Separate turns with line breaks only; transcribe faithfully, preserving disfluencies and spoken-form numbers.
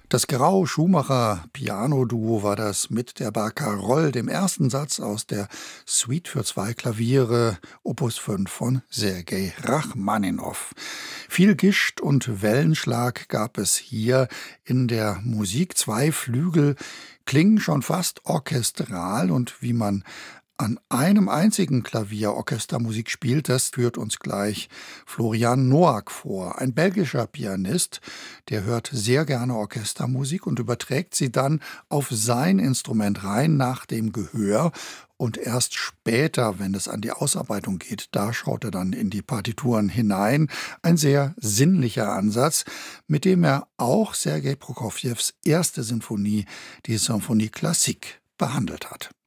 Das Grau-Schumacher-Piano-Duo war das mit der Barcarolle, dem ersten Satz aus der Suite für zwei Klaviere, Opus fünf von Sergei Rachmaninow. Viel Gischt und Wellenschlag gab es hier in der Musik. Zwei Flügel klingen schon fast orchestral, und wie man an einem einzigen Klavier Orchestermusik spielt, das führt uns gleich Florian Noack vor. Ein belgischer Pianist, der hört sehr gerne Orchestermusik und überträgt sie dann auf sein Instrument rein nach dem Gehör. Und erst später, wenn es an die Ausarbeitung geht, da schaut er dann in die Partituren hinein. Ein sehr sinnlicher Ansatz, mit dem er auch Sergei Prokofjews erste Sinfonie, die Symphonie Classique, behandelt hat.